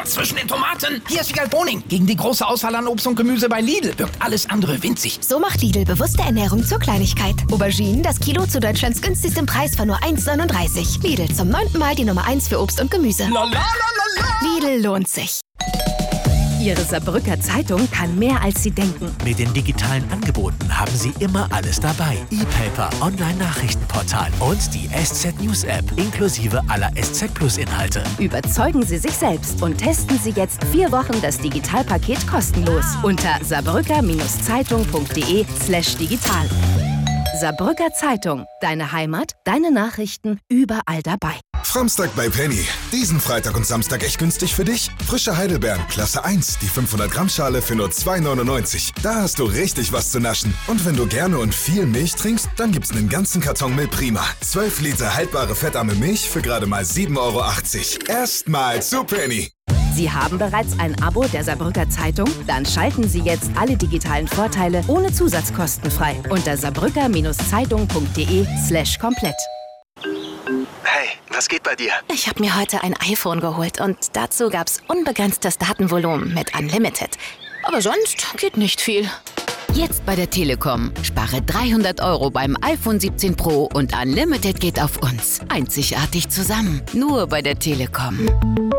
Platz zwischen den Tomaten. Hier ist Wiegald Boning. Gegen die große Auswahl an Obst und Gemüse bei Lidl wirkt alles andere winzig. So macht Lidl bewusste Ernährung zur Kleinigkeit. Auberginen, das Kilo zu Deutschlands günstigstem Preis von nur 1,39. Lidl, zum 9. Mal die Nummer 1 für Obst und Gemüse. Lidl lohnt sich. Ihre Saarbrücker Zeitung kann mehr, als Sie denken. Mit den digitalen Angeboten haben Sie immer alles dabei. E-Paper, Online-Nachrichtenportal und die SZ News App inklusive aller SZ Plus Inhalte. Überzeugen Sie sich selbst und testen Sie jetzt 4 Wochen das Digitalpaket kostenlos unter saarbrücker-zeitung.de/digital. Saarbrücker Zeitung. Deine Heimat, deine Nachrichten, überall dabei. Samstag bei Penny. Diesen Freitag und Samstag echt günstig für dich? Frische Heidelbeeren, Klasse 1, die 500-Gramm-Schale für nur 2,99. Da hast du richtig was zu naschen. Und wenn du gerne und viel Milch trinkst, dann gibt's einen ganzen Karton Milprima. 12 Liter haltbare fettarme Milch für gerade mal 7,80 €. Erstmal zu Penny. Sie haben bereits ein Abo der Saarbrücker Zeitung? Dann schalten Sie jetzt alle digitalen Vorteile ohne Zusatzkosten frei unter saarbrücker-zeitung.de/komplett. Hey, was geht bei dir? Ich habe mir heute ein iPhone geholt und dazu gab's unbegrenztes Datenvolumen mit Unlimited. Aber sonst geht nicht viel. Jetzt bei der Telekom. Spare 300 € beim iPhone 17 Pro und Unlimited geht auf uns. Einzigartig zusammen. Nur bei der Telekom.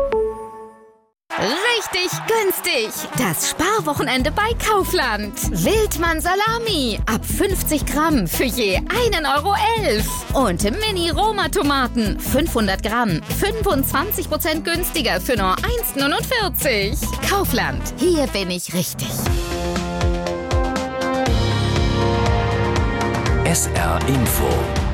Richtig günstig! Das Sparwochenende bei Kaufland. Wildmann Salami ab 50 Gramm für je 1,11 € und Mini-Roma-Tomaten 500 Gramm 25% günstiger für nur 1,49 €. Kaufland, hier bin ich richtig. SR Info.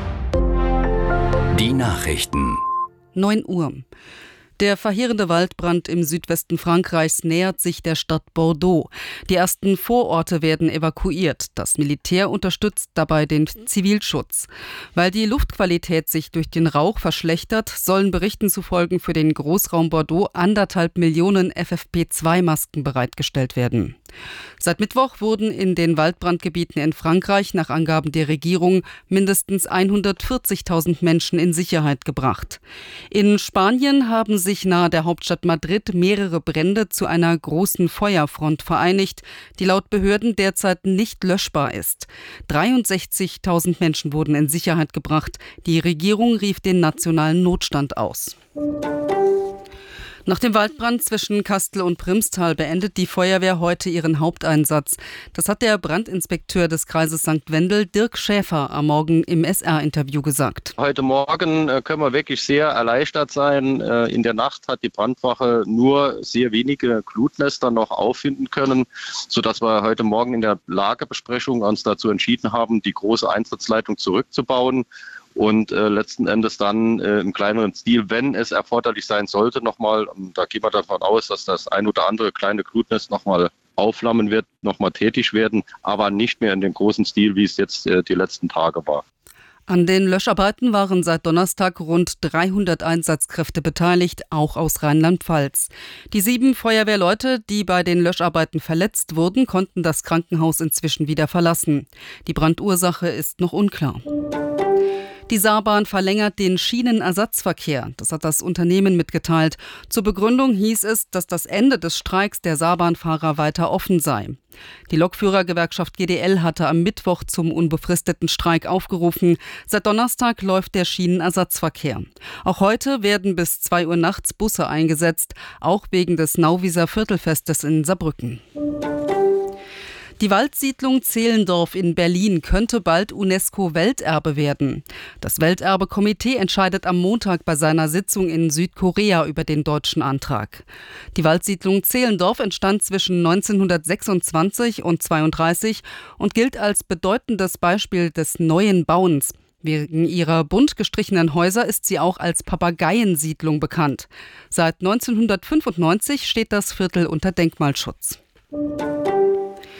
Die Nachrichten. 9 Uhr. Der verheerende Waldbrand im Südwesten Frankreichs nähert sich der Stadt Bordeaux. Die ersten Vororte werden evakuiert. Das Militär unterstützt dabei den Zivilschutz. Weil die Luftqualität sich durch den Rauch verschlechtert, sollen Berichten zufolge für den Großraum Bordeaux 1,5 Millionen FFP2-Masken bereitgestellt werden. Seit Mittwoch wurden in den Waldbrandgebieten in Frankreich nach Angaben der Regierung mindestens 140.000 Menschen in Sicherheit gebracht. In Spanien haben sich nahe der Hauptstadt Madrid mehrere Brände zu einer großen Feuerfront vereinigt, die laut Behörden derzeit nicht löschbar ist. 63.000 Menschen wurden in Sicherheit gebracht. Die Regierung rief den nationalen Notstand aus. Nach dem Waldbrand zwischen Kastel und Primstal beendet die Feuerwehr heute ihren Haupteinsatz. Das hat der Brandinspekteur des Kreises St. Wendel, Dirk Schäfer, am Morgen im SR-Interview gesagt. Heute Morgen können wir wirklich sehr erleichtert sein. In der Nacht hat die Brandwache nur sehr wenige Glutnester noch auffinden können, sodass wir heute Morgen in der Lagebesprechung uns dazu entschieden haben, die große Einsatzleitung zurückzubauen. Und letzten Endes dann im kleineren Stil, wenn es erforderlich sein sollte, nochmal, da gehen wir davon aus, dass das ein oder andere kleine Glutnest nochmal aufflammen wird, nochmal tätig werden, aber nicht mehr in dem großen Stil, wie es jetzt die letzten Tage war. An den Löscharbeiten waren seit Donnerstag rund 300 Einsatzkräfte beteiligt, auch aus Rheinland-Pfalz. Die 7 Feuerwehrleute, die bei den Löscharbeiten verletzt wurden, konnten das Krankenhaus inzwischen wieder verlassen. Die Brandursache ist noch unklar. Die Saarbahn verlängert den Schienenersatzverkehr. Das hat das Unternehmen mitgeteilt. Zur Begründung hieß es, dass das Ende des Streiks der Saarbahnfahrer weiter offen sei. Die Lokführergewerkschaft GDL hatte am Mittwoch zum unbefristeten Streik aufgerufen. Seit Donnerstag läuft der Schienenersatzverkehr. Auch heute werden bis 2 Uhr nachts Busse eingesetzt, auch wegen des Nauwieser Viertelfestes in Saarbrücken. Die Waldsiedlung Zehlendorf in Berlin könnte bald UNESCO-Welterbe werden. Das Welterbe-Komitee entscheidet am Montag bei seiner Sitzung in Südkorea über den deutschen Antrag. Die Waldsiedlung Zehlendorf entstand zwischen 1926 und 1932 und gilt als bedeutendes Beispiel des neuen Bauens. Wegen ihrer bunt gestrichenen Häuser ist sie auch als Papageiensiedlung bekannt. Seit 1995 steht das Viertel unter Denkmalschutz.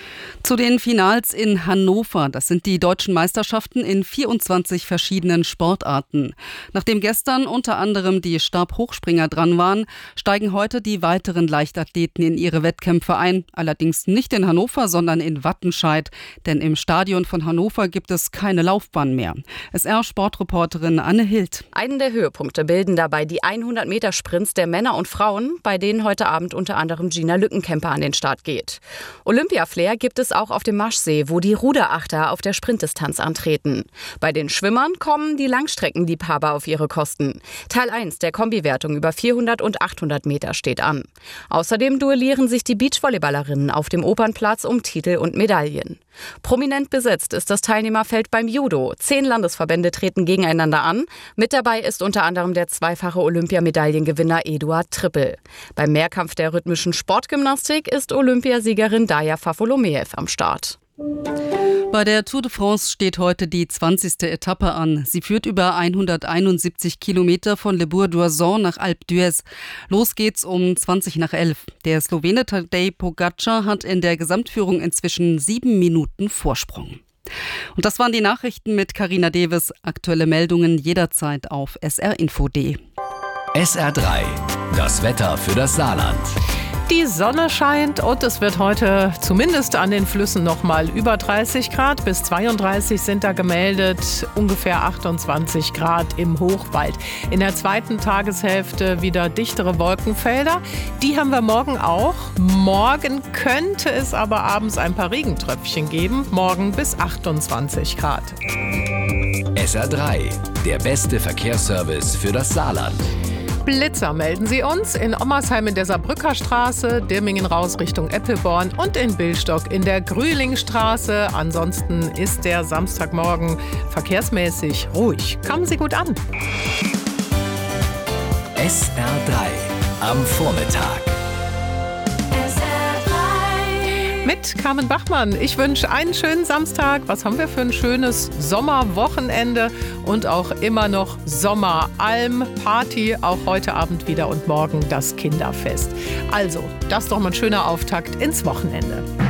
Zu den Finals in Hannover. Das sind die deutschen Meisterschaften in 24 verschiedenen Sportarten. Nachdem gestern unter anderem die Stabhochspringer dran waren, steigen heute die weiteren Leichtathleten in ihre Wettkämpfe ein. Allerdings nicht in Hannover, sondern in Wattenscheid. Denn im Stadion von Hannover gibt es keine Laufbahn mehr. SR-Sportreporterin Anne Hild. Einen der Höhepunkte bilden dabei die 100-Meter-Sprints der Männer und Frauen, bei denen heute Abend unter anderem Gina Lückenkämper an den Start geht. Olympia-Flair gibt es auch auf dem Maschsee, wo die Ruderachter auf der Sprintdistanz antreten. Bei den Schwimmern kommen die Langstreckenliebhaber auf ihre Kosten. Teil 1 der Kombiwertung über 400 und 800 Meter steht an. Außerdem duellieren sich die Beachvolleyballerinnen auf dem Opernplatz um Titel und Medaillen. Prominent besetzt ist das Teilnehmerfeld beim Judo. 10 Landesverbände treten gegeneinander an. Mit dabei ist unter anderem der zweifache Olympiamedaillengewinner Eduard Trippel. Beim Mehrkampf der rhythmischen Sportgymnastik ist Olympiasiegerin Daja Fafolomeev am Start. Bei der Tour de France steht heute die 20. Etappe an. Sie führt über 171 Kilometer von Le Bourg-d'Oisans nach Alpe d'Huez. Los geht's um 20 nach 11. Der Slowene Tadej Pogačar hat in der Gesamtführung inzwischen 7 Minuten Vorsprung. Und das waren die Nachrichten mit Carina Deves. Aktuelle Meldungen jederzeit auf srinfo.de. SR3, das Wetter für das Saarland. Die Sonne scheint und es wird heute zumindest an den Flüssen noch mal über 30 Grad. Bis 32 sind da gemeldet, ungefähr 28 Grad im Hochwald. In der zweiten Tageshälfte wieder dichtere Wolkenfelder. Die haben wir morgen auch. Morgen könnte es aber abends ein paar Regentröpfchen geben. Morgen bis 28 Grad. SR3, der beste Verkehrsservice für das Saarland. Blitzer melden Sie uns in Ommersheim in der Saarbrücker Straße, Dirmingen raus Richtung Eppelborn und in Billstock in der Grühlingstraße. Ansonsten ist der Samstagmorgen verkehrsmäßig ruhig. Kommen Sie gut an. SR3 am Vormittag. Mit Carmen Bachmann. Ich wünsche einen schönen Samstag. Was haben wir für ein schönes Sommerwochenende und auch immer noch Sommeralm-Party. Auch heute Abend wieder und morgen das Kinderfest. Also, das ist doch mal ein schöner Auftakt ins Wochenende.